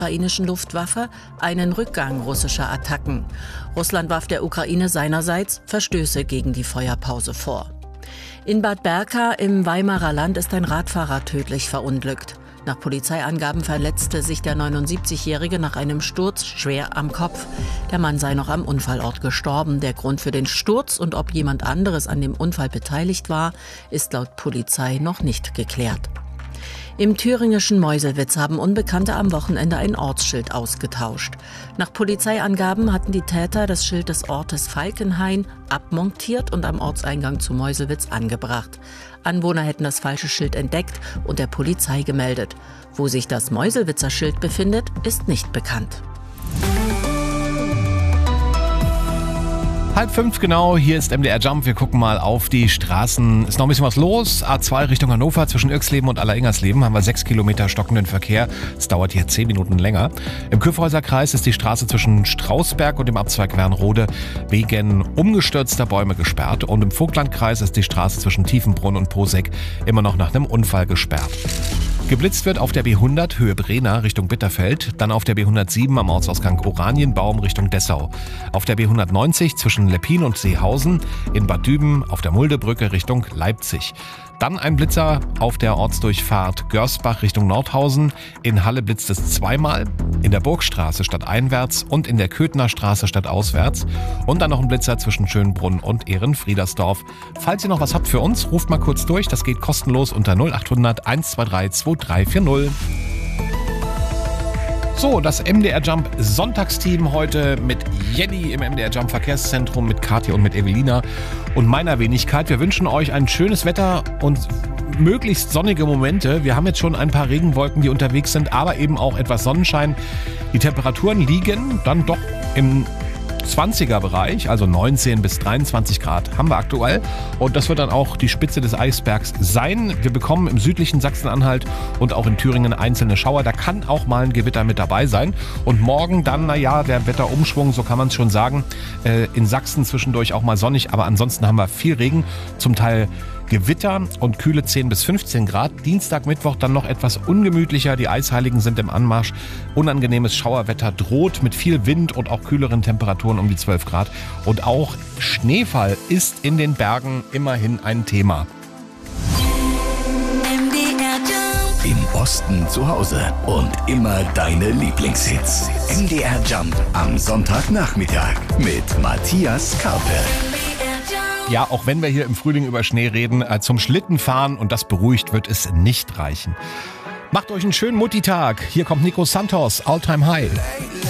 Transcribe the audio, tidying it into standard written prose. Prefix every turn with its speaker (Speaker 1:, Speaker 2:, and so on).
Speaker 1: ukrainischen Luftwaffe einen Rückgang russischer Attacken. Russland warf der Ukraine seinerseits Verstöße gegen die Feuerpause vor. In Bad Berka im Weimarer Land ist ein Radfahrer tödlich verunglückt. Nach Polizeiangaben verletzte sich der 79-Jährige nach einem Sturz schwer am Kopf. Der Mann sei noch am Unfallort gestorben. Der Grund für den Sturz und ob jemand anderes an dem Unfall beteiligt war, ist laut Polizei noch nicht geklärt. Im thüringischen Meuselwitz haben Unbekannte am Wochenende ein Ortsschild ausgetauscht. Nach Polizeiangaben hatten die Täter das Schild des Ortes Falkenhain abmontiert und am Ortseingang zu Meuselwitz angebracht. Anwohner hätten das falsche Schild entdeckt und der Polizei gemeldet. Wo sich das Meuselwitzer Schild befindet, ist nicht bekannt.
Speaker 2: 4:30 genau, hier ist MDR Jump. Wir gucken mal auf die Straßen. Ist noch ein bisschen was los. A2 Richtung Hannover zwischen Irxleben und Alleringhersleben haben wir 6 Kilometer stockenden Verkehr. Es dauert hier 10 Minuten länger. Im Kyffhäuser Kreis ist die Straße zwischen Strausberg und dem Abzweig Wernrode wegen umgestürzter Bäume gesperrt. Und im Vogtlandkreis ist die Straße zwischen Tiefenbrunn und Poseck immer noch nach einem Unfall gesperrt. Geblitzt wird auf der B100 Höhe Brena Richtung Bitterfeld, dann auf der B107 am Ortsausgang Oranienbaum Richtung Dessau. Auf der B190 zwischen Leppin und Seehausen, in Bad Düben auf der Muldebrücke Richtung Leipzig. Dann ein Blitzer auf der Ortsdurchfahrt Görsbach Richtung Nordhausen. In Halle blitzt es zweimal, in der Burgstraße stadteinwärts und in der Köthner Straße stadtauswärts. Und dann noch ein Blitzer zwischen Schönbrunn und Ehrenfriedersdorf. Falls ihr noch was habt für uns, ruft mal kurz durch. Das geht kostenlos unter 0800 123 2340. So, das MDR Jump Sonntagsteam heute mit Jenny im MDR Jump Verkehrszentrum, mit Katja und mit Evelina und meiner Wenigkeit. Wir wünschen euch ein schönes Wetter und möglichst sonnige Momente. Wir haben jetzt schon ein paar Regenwolken, die unterwegs sind, aber eben auch etwas Sonnenschein. Die Temperaturen liegen dann doch im 20er-Bereich, also 19 bis 23 Grad haben wir aktuell. Und das wird dann auch die Spitze des Eisbergs sein. Wir bekommen im südlichen Sachsen-Anhalt und auch in Thüringen einzelne Schauer. Da kann auch mal ein Gewitter mit dabei sein. Und morgen dann, der Wetterumschwung, so kann man es schon sagen. In Sachsen zwischendurch auch mal sonnig, aber ansonsten haben wir viel Regen, zum Teil Gewitter und kühle 10 bis 15 Grad. Dienstag, Mittwoch dann noch etwas ungemütlicher. Die Eisheiligen sind im Anmarsch. Unangenehmes Schauerwetter droht mit viel Wind und auch kühleren Temperaturen um die 12 Grad. Und auch Schneefall ist in den Bergen immerhin ein Thema.
Speaker 3: Im Osten zu Hause und immer deine Lieblingshits. MDR Jump am Sonntagnachmittag mit Matthias Karpe.
Speaker 2: Ja, auch wenn wir hier im Frühling über Schnee reden, zum Schlittenfahren und das beruhigt, wird es nicht reichen. Macht euch einen schönen Mutti-Tag. Hier kommt Nico Santos, All Time High.